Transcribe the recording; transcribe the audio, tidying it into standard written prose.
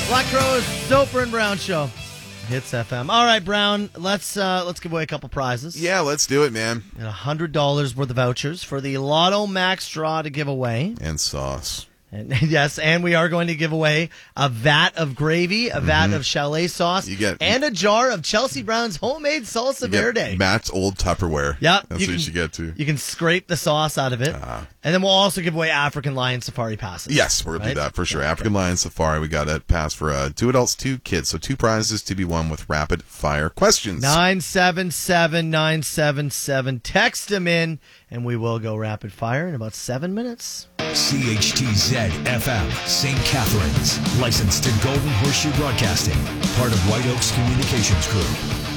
Black Crowes, Soper and Brown Show. Hits FM. All right, Brown, let's give away a couple prizes. Yeah, let's do it, man. And $100 worth of vouchers for the Lotto Max draw to give away. And sauce. And, yes, and we are going to give away a vat of gravy, a vat of chalet sauce, and a jar of Chelsea Brown's homemade salsa verde. Matt's old Tupperware. Yep. That's what you should get to. You can scrape the sauce out of it. And then we'll also give away African Lion Safari passes. Yes, we're going to do that for sure. Okay. African Lion Safari, we got a pass for 2 adults, 2 kids. So 2 prizes to be won with rapid fire questions. 977-977. Text them in, and we will go rapid fire in about 7 minutes. CHTZ FM, St. Catharines. Licensed to Golden Horseshoe Broadcasting. Part of White Oaks Communications Group.